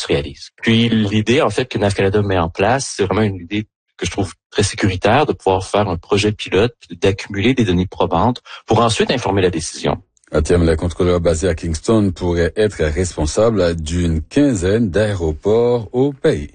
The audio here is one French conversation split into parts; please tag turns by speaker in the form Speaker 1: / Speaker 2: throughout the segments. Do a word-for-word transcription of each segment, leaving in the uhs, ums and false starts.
Speaker 1: se réalise. Puis l'idée, en fait, que Nav Canada met en place, c'est vraiment une idée que je trouve très sécuritaire, de pouvoir faire un projet pilote, d'accumuler des données probantes pour ensuite informer la décision.
Speaker 2: À terme, la contrôleur basée à Kingston pourrait être responsable d'une quinzaine d'aéroports au pays.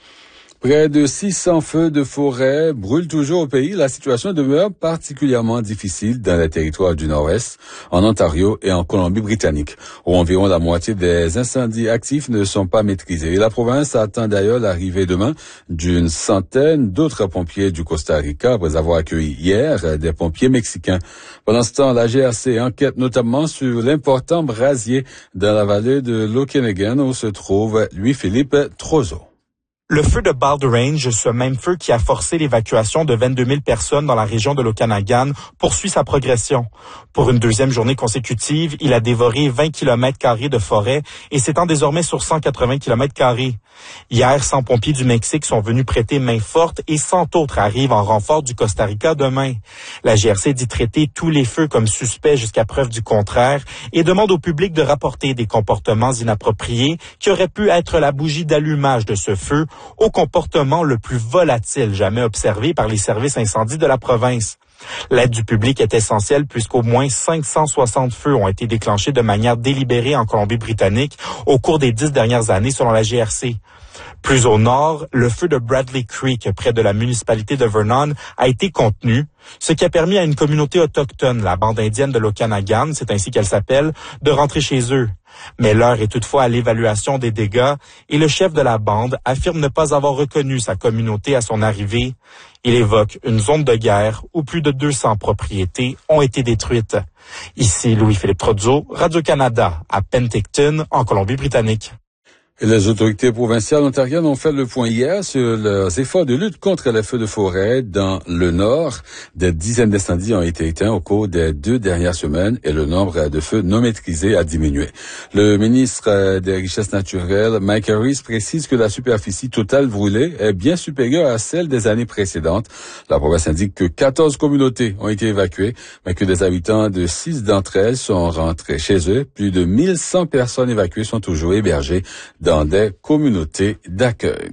Speaker 2: Près de six cents feux de forêt brûlent toujours au pays. La situation demeure particulièrement difficile dans les territoires du Nord-Ouest, en Ontario et en Colombie-Britannique, où environ la moitié des incendies actifs ne sont pas maîtrisés. Et la province attend d'ailleurs l'arrivée demain d'une centaine d'autres pompiers du Costa Rica, après avoir accueilli hier des pompiers mexicains. Pendant ce temps, la G R C enquête notamment sur l'important brasier dans la vallée de l'Okanagan, où se trouve Louis-Philippe Trozo.
Speaker 3: Le feu de Balder-Range, ce même feu qui a forcé l'évacuation de vingt-deux mille personnes dans la région de l'Okanagan, poursuit sa progression. Pour une deuxième journée consécutive, il a dévoré vingt kilomètres carrés de forêt et s'étend désormais sur cent quatre-vingts kilomètres carrés. Hier, cent pompiers du Mexique sont venus prêter main forte et cent autres arrivent en renfort du Costa Rica demain. La G R C dit traiter tous les feux comme suspects jusqu'à preuve du contraire et demande au public de rapporter des comportements inappropriés qui auraient pu être la bougie d'allumage de ce feu au comportement le plus volatile jamais observé par les services incendies de la province. L'aide du public est essentielle puisqu'au moins cinq cent soixante feux ont été déclenchés de manière délibérée en Colombie-Britannique au cours des dix dernières années selon la G R C. Plus au nord, le feu de Bradley Creek, près de la municipalité de Vernon, a été contenu, ce qui a permis à une communauté autochtone, la bande indienne de l'Okanagan, c'est ainsi qu'elle s'appelle, de rentrer chez eux. Mais l'heure est toutefois à l'évaluation des dégâts et le chef de la bande affirme ne pas avoir reconnu sa communauté à son arrivée. Il évoque une zone de guerre où plus de deux cents propriétés ont été détruites. Ici Louis-Philippe Trozo, Radio-Canada, à Penticton, en Colombie-Britannique.
Speaker 2: Et les autorités provinciales ontariennes ont fait le point hier sur leurs efforts de lutte contre les feux de forêt dans le Nord. Des dizaines d'incendies ont été éteints au cours des deux dernières semaines et le nombre de feux non maîtrisés a diminué. Le ministre des Richesses naturelles, Mike Harris, précise que la superficie totale brûlée est bien supérieure à celle des années précédentes. La province indique que quatorze communautés ont été évacuées, mais que des habitants de six d'entre elles sont rentrés chez eux. Plus de mille cent personnes évacuées sont toujours hébergées dans des communautés d'accueil.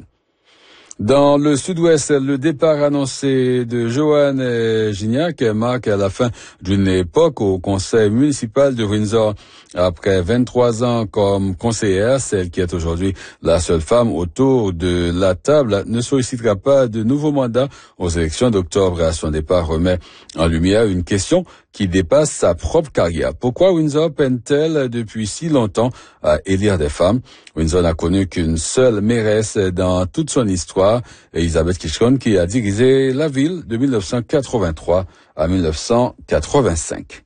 Speaker 2: Dans le sud-ouest, le départ annoncé de Joanne Gignac marque la fin d'une époque au conseil municipal de Windsor. Après vingt-trois ans comme conseillère, celle qui est aujourd'hui la seule femme autour de la table ne sollicitera pas de nouveau mandat aux élections d'octobre. À son départ remet en lumière une question qui dépasse sa propre carrière. Pourquoi Windsor peine-t-elle depuis si longtemps à élire des femmes? Windsor n'a connu qu'une seule mairesse dans toute son histoire, Elizabeth Kitchon, qui a dirigé la ville de mille neuf cent quatre-vingt-trois à mille neuf cent quatre-vingt-cinq.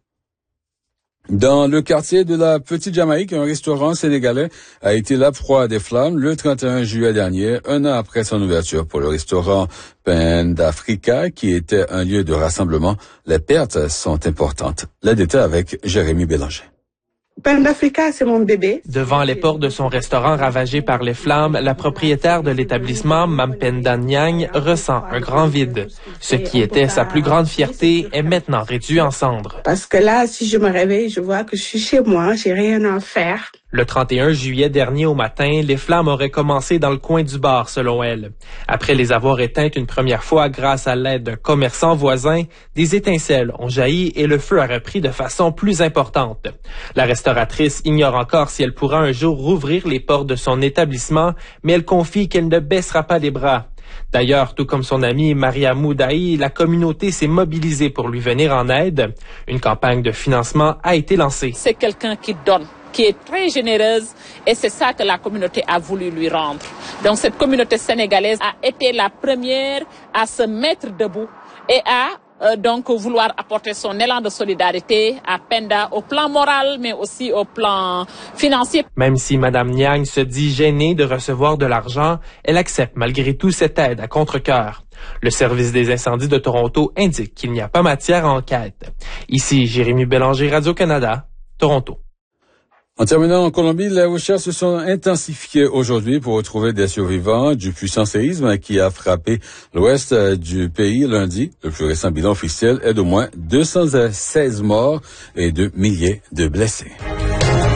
Speaker 2: Dans le quartier de la Petite Jamaïque, un restaurant sénégalais a été la proie des flammes le trente et un juillet dernier, un an après son ouverture. Pour le restaurant Panda Africa, qui était un lieu de rassemblement, les pertes sont importantes. Les détails avec Jérémy Bélanger.
Speaker 4: Panda Africa, c'est mon bébé.
Speaker 5: Devant les portes de son restaurant ravagé par les flammes, la propriétaire de l'établissement, Mampenda Nyang, ressent un grand vide. Ce qui était sa plus grande fierté est maintenant réduit en cendres.
Speaker 4: Parce que là, si je me réveille, je vois que je suis chez moi, j'ai rien à faire.
Speaker 5: Le trente et un juillet dernier au matin, les flammes auraient commencé dans le coin du bar, selon elle. Après les avoir éteintes une première fois grâce à l'aide d'un commerçant voisin, des étincelles ont jailli et le feu a repris de façon plus importante. La restauratrice ignore encore si elle pourra un jour rouvrir les portes de son établissement, mais elle confie qu'elle ne baissera pas les bras. D'ailleurs, tout comme son amie Maria Moudaï, la communauté s'est mobilisée pour lui venir en aide. Une campagne de financement a été lancée.
Speaker 6: C'est quelqu'un qui donne, qui est très généreuse, et c'est ça que la communauté a voulu lui rendre. Donc cette communauté sénégalaise a été la première à se mettre debout et à euh, donc vouloir apporter son élan de solidarité à Penda au plan moral, mais aussi au plan financier.
Speaker 5: Même si Mme Nyang se dit gênée de recevoir de l'argent, elle accepte malgré tout cette aide à contre-cœur. Le service des incendies de Toronto indique qu'il n'y a pas matière à enquête. Ici, Jérémy Bélanger, Radio-Canada, Toronto.
Speaker 2: En terminant en Colombie, les recherches se sont intensifiées aujourd'hui pour retrouver des survivants du puissant séisme qui a frappé l'ouest du pays lundi. Le plus récent bilan officiel est d'au moins deux cent seize morts et de milliers de blessés.